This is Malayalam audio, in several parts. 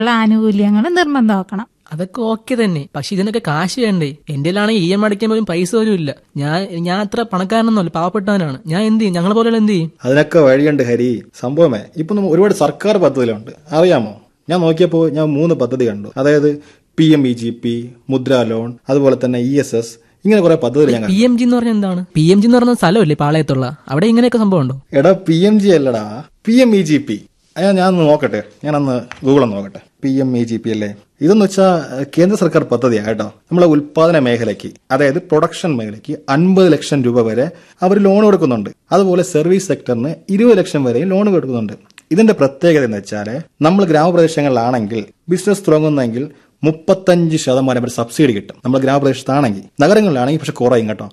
ഉള്ള ആനുകൂല്യങ്ങൾ നിർബന്ധമാക്കണം. അതൊക്കെ ഓക്കെ തന്നെ, പക്ഷെ ഇതിനൊക്കെ കാശ് വേണ്ടേ? എന്റെ ആണെങ്കിൽ EMI അടയ്ക്കാൻ പോലും പൈസ പോലും ഇല്ല. ഞാൻ അത്ര പണക്കാരനൊന്നുമല്ല, പാവപ്പെട്ടവനാണ്. ഞാൻ എന്ത് ചെയ്യും? ഞങ്ങളെ പോലെ എന്ത് ചെയ്യും? അതിനൊക്കെ വഴിയുണ്ട് ഹരി. സംഭവമേ ഇപ്പൊ ഒരുപാട് സർക്കാർ പദ്ധതികളുണ്ട്, അറിയാമോ? ഞാൻ നോക്കിയപ്പോൾ ഞാൻ 3 പദ്ധതി കണ്ടു. അതായത് PMEGP, മുദ്ര ലോൺ, അതുപോലെ തന്നെ ESS, ഇങ്ങനെ കുറെ പദ്ധതി ഞാൻ. PMG എന്ന് പറഞ്ഞാൽ എന്താണ്? PMG എന്ന് പറഞ്ഞ സ്ഥലമല്ലേ പാളയത്തുള്ള? അവിടെ ഇങ്ങനെയൊക്കെ സംഭവം ഉണ്ടോ? എടാ PMG അല്ലടാ, PMEGP. ഞാൻ നോക്കട്ടെ, ഞാനന്ന് ഗൂഗിൾ നോക്കട്ടെ. PMEGP അല്ലേ ഇതെന്ന് വെച്ചാൽ കേന്ദ്ര സർക്കാർ പദ്ധതിയാണ് കേട്ടോ. നമ്മളെ ഉൽപാദന മേഖലയ്ക്ക്, അതായത് പ്രൊഡക്ഷൻ മേഖലയ്ക്ക് 50 ലക്ഷം രൂപ വരെ അവർ ലോൺ കൊടുക്കുന്നുണ്ട്. അതുപോലെ സർവീസ് സെക്ടറിന് 20 ലക്ഷം വരെയും ലോൺ കൊടുക്കുന്നുണ്ട്. ഇതിന്റെ പ്രത്യേകത എന്ന് വെച്ചാൽ നമ്മൾ ഗ്രാമപ്രദേശങ്ങളിലാണെങ്കിൽ ബിസിനസ് തുടങ്ങുന്നെങ്കിൽ 35% വരെ സബ്സിഡി കിട്ടും. നമ്മൾ ഗ്രാമപ്രദേശത്താണെങ്കിൽ. നഗരങ്ങളിലാണെങ്കിൽ പക്ഷെ കുറയും കേട്ടോ,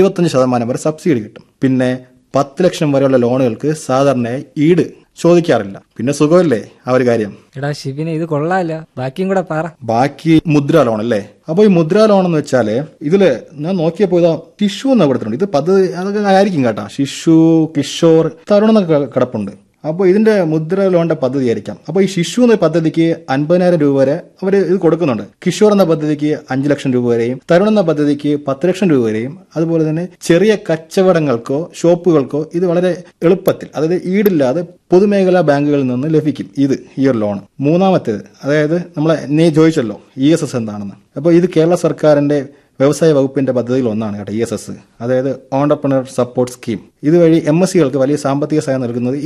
25% വരെ സബ്സിഡി കിട്ടും. പിന്നെ 10 ലക്ഷം വരെയുള്ള ലോണുകൾക്ക് സാധാരണയായി ഈട് ചോദിക്കാറില്ല. പിന്നെ സുഖമല്ലേ ആ ഒരു കാര്യം. എടാ ഷിബിനെ, ഇത് കൊള്ളാമല്ലോ, ബാക്കിയും കൂടെ പറ. ബാക്കി മുദ്ര ലോൺ അല്ലേ. അപ്പൊ ഈ മുദ്ര ലോൺ എന്ന് വെച്ചാല് ഇതില് ഞാൻ നോക്കിയപ്പോ ഇതാ ശിശു എന്ന് കൊടുത്തിട്ടുണ്ട്. ഇത് പദ്ധതി അതൊക്കെ ആയിരിക്കും കേട്ടോ. ശിശു, കിഷോർ, തരുൺ എന്നൊക്കെ കിടപ്പുണ്ട്. അപ്പോൾ ഇതിന്റെ മുദ്ര ലോണിന്റെ പദ്ധതി ആയിരിക്കാം. അപ്പോൾ ഈ ശിശു എന്ന പദ്ധതിക്ക് 50,000 രൂപ വരെ അവർ ഇത് കൊടുക്കുന്നുണ്ട്. കിഷോർ എന്ന പദ്ധതിക്ക് 5 ലക്ഷം രൂപ വരെയും തരുൺ എന്ന പദ്ധതിക്ക് 10 ലക്ഷം രൂപ വരെയും. അതുപോലെ തന്നെ ചെറിയ കച്ചവടങ്ങൾക്കോ ഷോപ്പുകൾക്കോ ഇത് വളരെ എളുപ്പത്തിൽ, അതായത് ഈടില്ലാതെ പൊതുമേഖലാ ബാങ്കുകളിൽ നിന്ന് ലഭിക്കും ഈ ഒരു ലോൺ. മൂന്നാമത്തേത്, അതായത് നീ ചോദിച്ചല്ലോ ESS എന്താണെന്ന്. അപ്പോൾ ഇത് കേരള സർക്കാരിന്റെ വ്യവസായ വകുപ്പിന്റെ പദ്ധതിയിൽ ഒന്നാണ് കേട്ടോ ESS, അതായത് ഓണ്ടർപ്രണർ സപ്പോർട്ട് സ്കീം. ഇതുവഴി MSCകൾക്ക് വലിയ സാമ്പത്തിക സഹായം നൽകുന്നത്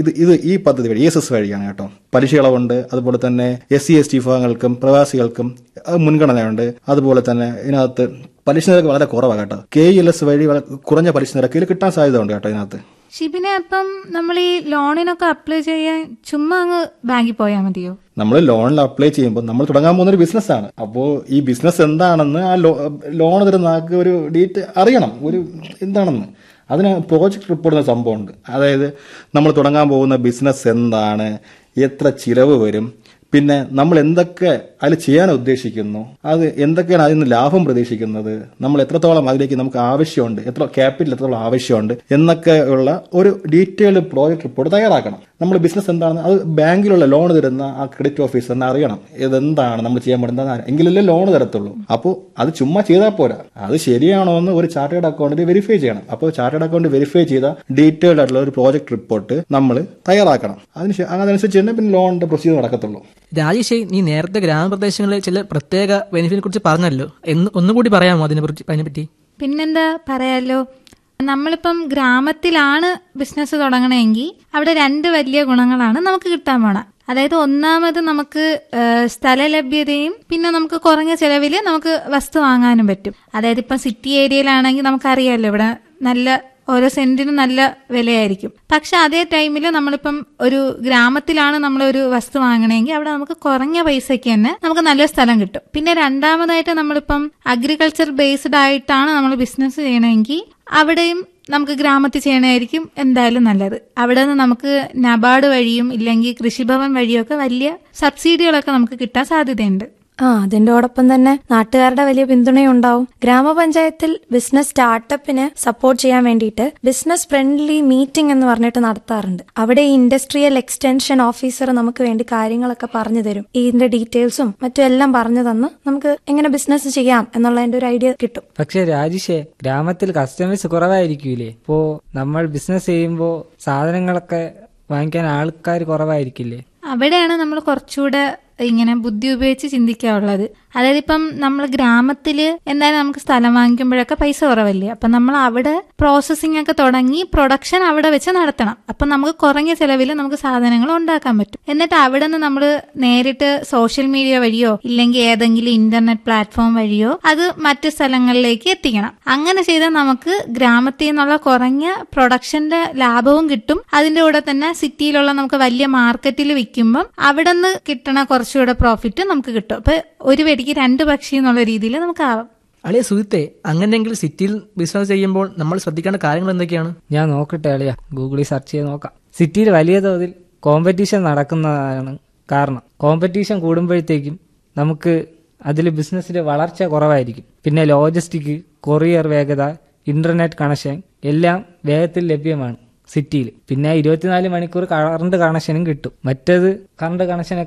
ഈ പദ്ധതി വഴി ESS വഴിയാണ് കേട്ടോ. പലിശ ഇളവുണ്ട്. അതുപോലെ തന്നെ SC/ST വിഭാഗങ്ങൾക്കും പ്രവാസികൾക്കും മുൻഗണനയുണ്ട്. അതുപോലെ തന്നെ ഇതിനകത്ത് പലിശ നിരക്ക് വളരെ കുറവാണ് കേട്ടോ. KELS വഴി കുറഞ്ഞ പലിശ നിരക്കിൽ കിട്ടാൻ സാധ്യത ഉണ്ട് കേട്ടോ ഇതിനകത്ത്. ഷിബിനെ, അപ്പം നമ്മൾ ഈ ലോണിനൊക്കെ അപ്ലൈ ചെയ്യാൻ ചുമ്മാ അങ്ങ് ബാങ്കിൽ പോയാൽ മതിയോ? നമ്മൾ ലോണിൽ അപ്ലൈ ചെയ്യുമ്പോൾ നമ്മൾ തുടങ്ങാൻ പോകുന്ന ഒരു ബിസിനസ്സാണ്. അപ്പോൾ ഈ ബിസിനസ് എന്താണെന്ന് ആ ലോൺ തരുന്ന ആൾക്ക് ഒരു അറിയണം, ഒരു എന്താണെന്ന്. അതിന് പ്രോജക്റ്റ് റിപ്പോർട്ട് എന്ന സംഭവമുണ്ട്. അതായത് നമ്മൾ തുടങ്ങാൻ പോകുന്ന ബിസിനസ് എന്താണ്, എത്ര ചിലവ് വരും, പിന്നെ നമ്മൾ എന്തൊക്കെ അതിൽ ചെയ്യാൻ ഉദ്ദേശിക്കുന്നു, അത് എന്തൊക്കെയാണ് അതിൽ നിന്ന് ലാഭം പ്രതീക്ഷിക്കുന്നത്, നമ്മൾ എത്രത്തോളം അതിലേക്ക് നമുക്ക് ആവശ്യമുണ്ട്, എത്ര ക്യാപിറ്റൽ എത്രത്തോളം ആവശ്യമുണ്ട് എന്നൊക്കെയുള്ള ഒരു ഡീറ്റെയിൽഡ് പ്രോജക്റ്റ് റിപ്പോർട്ട് തയ്യാറാക്കണം. നമ്മൾ ബിസിനസ് എന്താണെന്ന് അത് ബാങ്കിലുള്ള ലോൺ തരുന്ന ആ ക്രെഡിറ്റ് ഓഫീസറിനെ അറിയണം. ഇതെന്താണ് നമ്മൾ ചെയ്യാൻ പറ്റുന്നത്, എങ്കിലല്ലേ ലോൺ തരത്തുള്ളൂ. അപ്പോൾ അത് ചുമ്മാ ചെയ്താൽ പോരാ, അത് ശരിയാണോ എന്ന് ഒരു ചാർട്ടേഡ് അക്കൗണ്ടിൽ വെരിഫൈ ചെയ്യണം. അപ്പോൾ ചാർട്ടേഡ് അക്കൗണ്ട് വെരിഫൈ ചെയ്ത ഡീറ്റെയിൽഡ് ആയിട്ടുള്ള ഒരു പ്രോജക്റ്റ് റിപ്പോർട്ട് നമ്മൾ തയ്യാറാക്കണം. അതനുസരിച്ച് തന്നെ പിന്നെ ലോണിന്റെ പ്രൊസീജിയർ നടക്കത്തുള്ളൂ. രാജേഷ്, നീ നേരത്തെ ഗ്രാമപ്രദേശങ്ങളിലെ ചില പ്രത്യേക ബെനിഫിറ്റിനെ കുറിച്ച് പറഞ്ഞല്ലോ, ഒന്നുകൂടി പറയാമോ അതിനെപ്പറ്റി? പിന്നെന്താ പറയാലോ, നമ്മളിപ്പം ഗ്രാമത്തിലാണ് ബിസിനസ് തുടങ്ങണമെങ്കിൽ അവിടെ 2 വലിയ ഗുണങ്ങളാണ് നമുക്ക് കിട്ടാൻ പോണ. അതായത് ഒന്നാമത് നമുക്ക് സ്ഥല ലഭ്യതയും പിന്നെ നമുക്ക് കുറഞ്ഞ ചെലവില് നമുക്ക് വസ്തു വാങ്ങാനും പറ്റും. അതായത് ഇപ്പം സിറ്റി ഏരിയയിലാണെങ്കിൽ നമുക്കറിയാമല്ലോ ഇവിടെ നല്ല ഓരോ സെന്റിനും നല്ല വിലയായിരിക്കും. പക്ഷെ അതേ ടൈമിൽ നമ്മളിപ്പം ഒരു ഗ്രാമത്തിലാണ് നമ്മളൊരു വസ്തു വാങ്ങണമെങ്കിൽ അവിടെ നമുക്ക് കുറഞ്ഞ പൈസയ്ക്ക് തന്നെ നമുക്ക് നല്ല സ്ഥലം കിട്ടും. പിന്നെ രണ്ടാമതായിട്ട് നമ്മളിപ്പം അഗ്രികൾച്ചർ ബേസ്ഡ് ആയിട്ടാണ് നമ്മൾ ബിസിനസ് ചെയ്യണമെങ്കിൽ അവിടെയും നമുക്ക് ഗ്രാമത്തിൽ ചെയ്യണമായിരിക്കും എന്തായാലും നല്ലത്. അവിടെ നിന്ന് നമുക്ക് നബാർഡ് വഴിയും ഇല്ലെങ്കിൽ കൃഷിഭവൻ വഴിയൊക്കെ വലിയ സബ്സിഡികളൊക്കെ നമുക്ക് കിട്ടാൻ സാധ്യതയുണ്ട്. അതിന്റോടൊപ്പം തന്നെ നാട്ടുകാരുടെ വലിയ പിന്തുണയുണ്ടാവും. ഗ്രാമപഞ്ചായത്തിൽ ബിസിനസ് സ്റ്റാർട്ടപ്പിന് സപ്പോർട്ട് ചെയ്യാൻ വേണ്ടിയിട്ട് ബിസിനസ് ഫ്രണ്ട്ലി മീറ്റിംഗ് എന്ന് പറഞ്ഞിട്ട് നടത്താറുണ്ട്. അവിടെ ഈ ഇൻഡസ്ട്രിയൽ എക്സ്റ്റൻഷൻ ഓഫീസർ നമുക്ക് വേണ്ടി കാര്യങ്ങളൊക്കെ പറഞ്ഞു തരും. ഇതിന്റെ ഡീറ്റെയിൽസും മറ്റും എല്ലാം പറഞ്ഞു തന്ന് നമുക്ക് എങ്ങനെ ബിസിനസ് ചെയ്യാം എന്നുള്ളതിന്റെ ഒരു ഐഡിയ കിട്ടും. പക്ഷെ രാജേഷേ, ഗ്രാമത്തിൽ കസ്റ്റമേഴ്സ് കുറവായിരിക്കൂലേ? ഇപ്പോ നമ്മൾ ബിസിനസ് ചെയ്യുമ്പോ സാധനങ്ങളൊക്കെ വാങ്ങിക്കാൻ ആൾക്കാർ കുറവായിരിക്കില്ലേ? അവിടെയാണ് നമ്മൾ കുറച്ചുകൂടെ ഇങ്ങനെ ബുദ്ധി ഉപയോഗിച്ച് ചിന്തിക്കാനുള്ളത്. അതായത് ഇപ്പം നമ്മൾ ഗ്രാമത്തില് എന്തായാലും നമുക്ക് സ്ഥലം വാങ്ങിക്കുമ്പോഴൊക്കെ പൈസ കുറവല്ലേ, അപ്പൊ നമ്മൾ അവിടെ പ്രോസസ്സിംഗ് ഒക്കെ തുടങ്ങി പ്രൊഡക്ഷൻ അവിടെ വെച്ച് നടത്തണം. അപ്പൊ നമുക്ക് കുറഞ്ഞ ചെലവിൽ നമുക്ക് സാധനങ്ങൾ ഉണ്ടാക്കാൻ പറ്റും. എന്നിട്ട് അവിടെ നിന്ന് നമ്മൾ നേരിട്ട് സോഷ്യൽ മീഡിയ വഴിയോ ഇല്ലെങ്കിൽ ഏതെങ്കിലും ഇന്റർനെറ്റ് പ്ലാറ്റ്ഫോം വഴിയോ അത് മറ്റു സ്ഥലങ്ങളിലേക്ക് എത്തിക്കണം. അങ്ങനെ ചെയ്താൽ നമുക്ക് ഗ്രാമത്തിൽ നിന്നുള്ള കുറഞ്ഞ പ്രൊഡക്ഷന്റെ ലാഭവും കിട്ടും. അതിന്റെ കൂടെ തന്നെ സിറ്റിയിലുള്ള നമുക്ക് വലിയ മാർക്കറ്റിൽ വിൽക്കുമ്പം അവിടെ നിന്ന് കിട്ടണ കുറച്ചുകൂടെ പ്രോഫിറ്റ് നമുക്ക് കിട്ടും. അപ്പൊ ഒരു വെടിക്ക് 2 പക്ഷി എന്നുള്ള രീതിയിൽ നമുക്ക് ആവാം. അളിയ സുഹൃത്തെ, അങ്ങനെയെങ്കിൽ സിറ്റിയിൽ ബിസിനസ് ചെയ്യുമ്പോൾ നമ്മൾ ശ്രദ്ധിക്കേണ്ട കാര്യങ്ങൾ എന്തൊക്കെയാണ്? ഞാൻ നോക്കട്ടെ അളിയ, ഗൂഗിളിൽ സെർച്ച് ചെയ്ത് നോക്കാം. സിറ്റിയിൽ വലിയ തോതിൽ കോമ്പറ്റീഷൻ നടക്കുന്നതാണ് കാരണം. കോമ്പറ്റീഷൻ കൂടുമ്പോഴത്തേക്കും നമുക്ക് അതിൽ ബിസിനസ്സിന്റെ വളർച്ച കുറവായിരിക്കും. പിന്നെ ലോജിസ്റ്റിക്, കൊറിയർ വേഗത, ഇന്റർനെറ്റ് കണക്ഷൻ എല്ലാം വേഗത്തിൽ ലഭ്യമാണ് സിറ്റിയിൽ. പിന്നെ 24 മണിക്കൂർ കറണ്ട് കണക്ഷനും കിട്ടും. മറ്റേത് കറണ്ട് കണക്ഷനൊക്കെ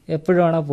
എപ്പോഴും